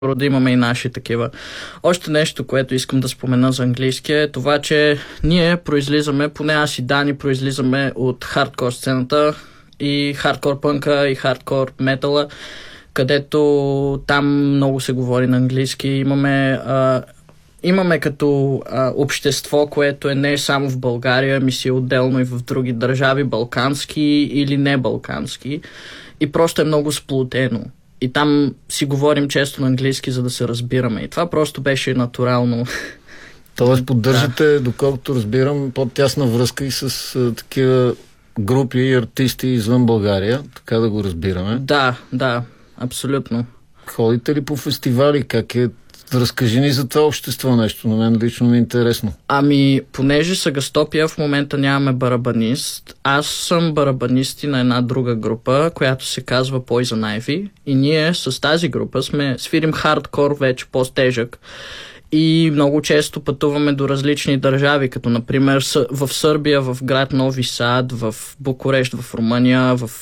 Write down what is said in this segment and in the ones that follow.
да имаме и наши такива. Още нещо, което искам да спомена за английски е това, че ние произлизаме, поне аз и Дани произлизаме от хардкор сцената и хардкор пънка и хардкор метала, където там много се говори на английски. Имаме като общество, което е не само в България, ми си отделно и в други държави, балкански или не балкански. И просто е много сплотено. И там си говорим често на английски, за да се разбираме. И това просто беше натурално. Тоест поддържате, доколкото разбирам, по-тясна връзка и с такива групи и артисти извън България, така да го разбираме. Да, абсолютно. Ходите ли по фестивали? Как е? Разкажи ни за това общество нещо, на мен лично ми е интересно. Понеже Сагастопия в момента нямаме барабанист, аз съм барабанисти на една друга група, която се казва Poison Ivy, и ние с тази група свирим хардкор вече по-стежък и много често пътуваме до различни държави, като например в Сърбия, в град Нови Сад, в Букурещ, в Румъния, в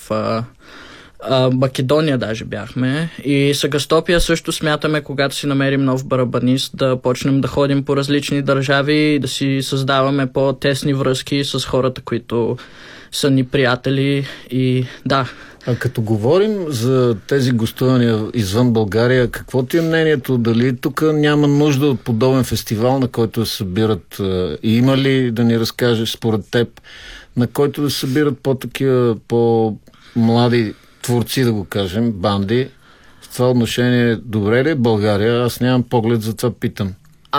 Македония даже бяхме. И Сагастопия също смятаме, когато си намерим нов барабанист, да почнем да ходим по различни държави и да си създаваме по-тесни връзки с хората, които са ни приятели. И да. А като говорим за тези гостувания извън България, какво ти е мнението? Дали тук няма нужда от подобен фестивал, на който се събират, и има ли, да ни разкажеш според теб, на който да се събират по-такива, по-млади творци, да го кажем, банди? В това отношение добре ли е България? Аз нямам поглед, за това питам.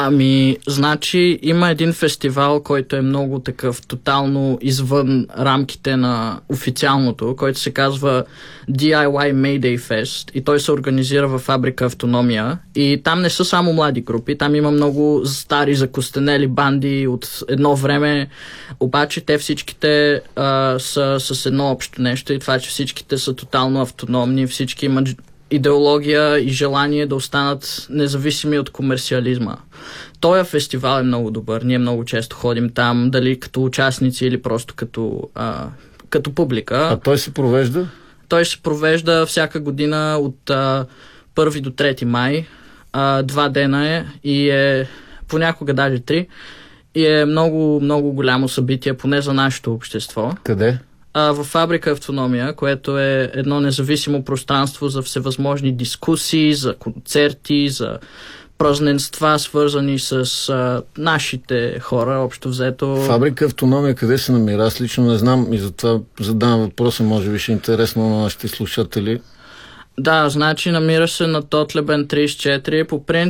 Значи има един фестивал, който е много такъв, тотално извън рамките на официалното, който се казва DIY Mayday Fest, и той се организира във фабрика Автономия, и там не са само млади групи, там има много стари закостенели банди от едно време, обаче те всичките са с едно общо нещо, и това, че всичките са тотално автономни, всички имат идеология и желание да останат независими от комерциализма. Този фестивал е много добър. Ние много често ходим там, дали като участници или просто като публика. А той се провежда? Той се провежда всяка година от 1 до 3 май. 2 дена е и е понякога даже 3. И е много, много голямо събитие, поне за нашето общество. Къде? В фабрика Автономия, което е едно независимо пространство за всевъзможни дискусии, за концерти, за празненства, свързани с нашите хора, общо взето. Фабрика Автономия къде се намира? Аз лично не знам и затова задавам въпроса, може би ще е интересно на нашите слушатели. Да, значи намира се на Тотлебен 34.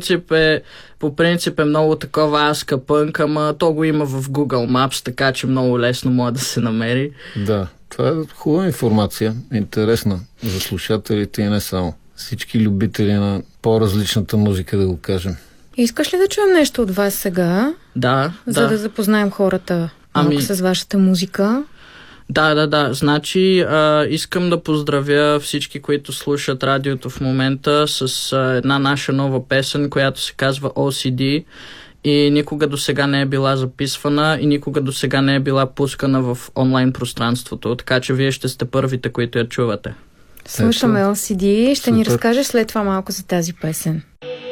По принцип е много такова аска пънк, ама то го има в Google Maps, така че много лесно може да се намери. Да, това е хубава информация, интересна за слушателите и не само. Всички любители на по-различната музика, да го кажем. Искаш ли да чуем нещо от вас сега? Да. Да запознаем хората малко с вашата музика. Да. Значи искам да поздравя всички, които слушат радиото в момента с една наша нова песен, която се казва OCD, и никога до сега не е била записвана и никога до сега не е била пускана в онлайн пространството, така че вие ще сте първите, които я чувате. Слушаме OCD, ще ни разкажеш след това малко за тази песен.